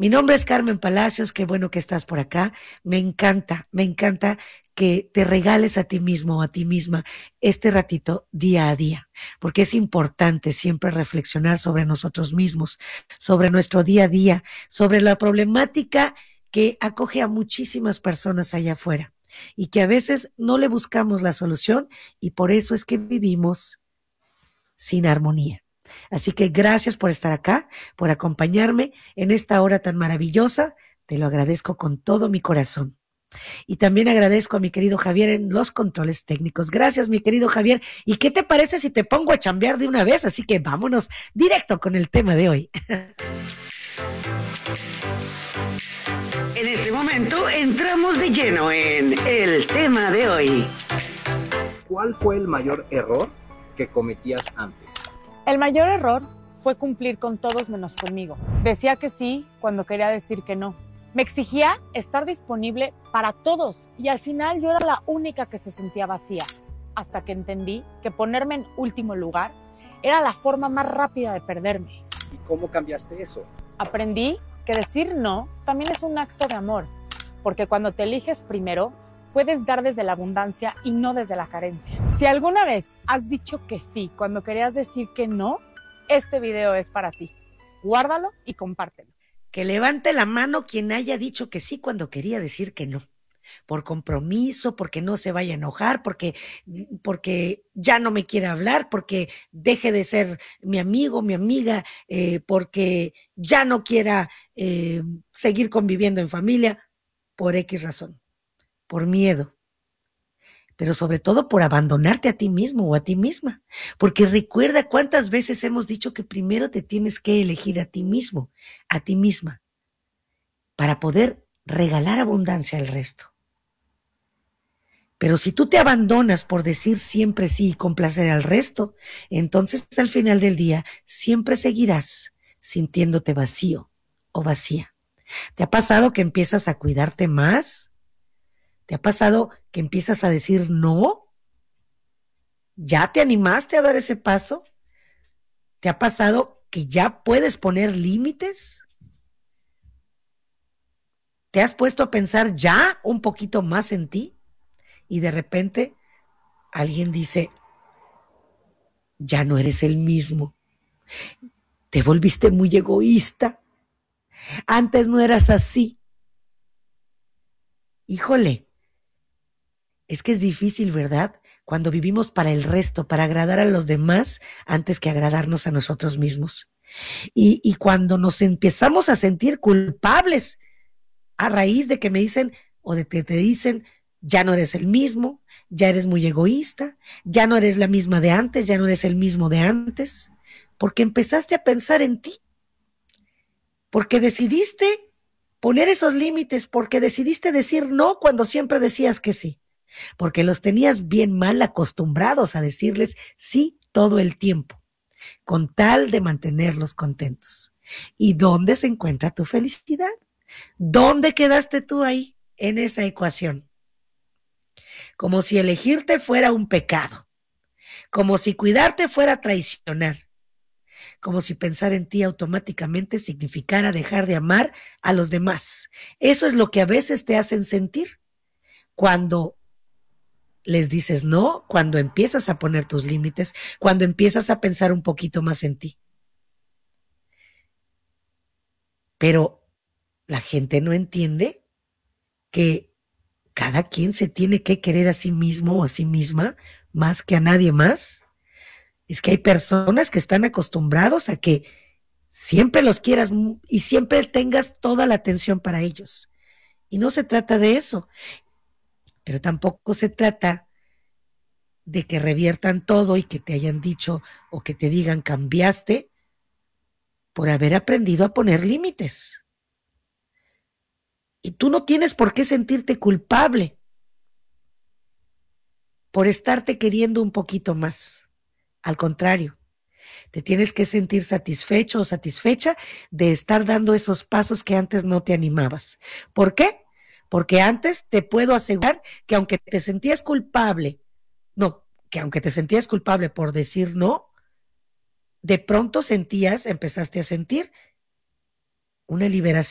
Mi nombre es Carmen Palacios, qué bueno que estás por acá. Me encanta que te regales a ti mismo o a ti misma este ratito día a día, porque es importante siempre reflexionar sobre nosotros mismos, sobre nuestro día a día, sobre la problemática que acoge a muchísimas personas allá afuera y que a veces no le buscamos la solución y por eso es que vivimos sin armonía. Así que gracias por estar acá, por acompañarme en esta hora tan maravillosa. Te lo agradezco con todo mi corazón. Y también agradezco a mi querido Javier en los controles técnicos. Gracias, mi querido Javier. ¿Y qué te parece si te pongo a chambear de una vez? Así que vámonos directo con el tema de hoy. En este momento entramos de lleno en el tema de hoy. ¿Cuál fue el mayor error que cometías antes? El mayor error fue cumplir con todos menos conmigo. Decía que sí cuando quería decir que no. Me exigía estar disponible para todos y al final yo era la única que se sentía vacía. Hasta que entendí que ponerme en último lugar era la forma más rápida de perderme. ¿Y cómo cambiaste eso? Aprendí que decir no también es un acto de amor, porque cuando te eliges primero, puedes dar desde la abundancia y no desde la carencia. Si alguna vez has dicho que sí cuando querías decir que no, este video es para ti. Guárdalo y compártelo. Que levante la mano quien haya dicho que sí cuando quería decir que no. Por compromiso, porque no se vaya a enojar, porque ya no me quiere hablar, porque deje de ser mi amigo, mi amiga, porque ya no quiera seguir conviviendo en familia, por X razón, por miedo, pero sobre todo por abandonarte a ti mismo o a ti misma. Porque recuerda cuántas veces hemos dicho que primero te tienes que elegir a ti mismo, a ti misma, para poder regalar abundancia al resto. Pero si tú te abandonas por decir siempre sí y complacer al resto, entonces al final del día siempre seguirás sintiéndote vacío o vacía. ¿Te ha pasado que empiezas a cuidarte más? ¿Te ha pasado que empiezas a decir no? ¿Ya te animaste a dar ese paso? ¿Te ha pasado que ya puedes poner límites? ¿Te has puesto a pensar ya un poquito más en ti? Y de repente alguien dice, ya no eres el mismo. Te volviste muy egoísta. Antes no eras así. Híjole, es que es difícil, ¿verdad? Cuando vivimos para el resto, para agradar a los demás antes que agradarnos a nosotros mismos. Y cuando nos empezamos a sentir culpables a raíz de que me dicen o de que te dicen, ya no eres el mismo, ya eres muy egoísta, ya no eres la misma de antes, ya no eres el mismo de antes, porque empezaste a pensar en ti, porque decidiste poner esos límites, porque decidiste decir no cuando siempre decías que sí, porque los tenías bien mal acostumbrados a decirles sí todo el tiempo, con tal de mantenerlos contentos. ¿Y dónde se encuentra tu felicidad? ¿Dónde quedaste tú ahí en esa ecuación? Como si elegirte fuera un pecado, como si cuidarte fuera traicionar, como si pensar en ti automáticamente significara dejar de amar a los demás. Eso es lo que a veces te hacen sentir cuando les dices no, cuando empiezas a poner tus límites, cuando empiezas a pensar un poquito más en ti. Pero la gente no entiende que cada quien se tiene que querer a sí mismo o a sí misma más que a nadie más. Es que hay personas que están acostumbrados a que siempre los quieras y siempre tengas toda la atención para ellos. Y no se trata de eso, pero tampoco se trata de que reviertan todo y que te hayan dicho o que te digan cambiaste por haber aprendido a poner límites. Y tú no tienes por qué sentirte culpable por estarte queriendo un poquito más. Al contrario, te tienes que sentir satisfecho o satisfecha de estar dando esos pasos que antes no te animabas. ¿Por qué? Porque antes te puedo asegurar que aunque te sentías culpable, que aunque te sentías culpable por decir no, de pronto empezaste a sentir una liberación.